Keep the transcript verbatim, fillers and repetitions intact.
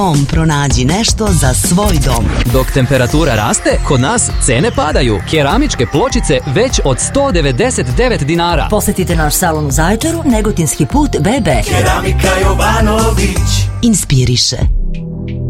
On pronađi nešto za svoj dom. Dok temperatura raste, kod nas cene padaju. Keramičke pločice već od sto devedeset devet dinara. Posetite naš salon u Zaječaru, Negotinski put B B. Keramika Jovanović Inspiriše.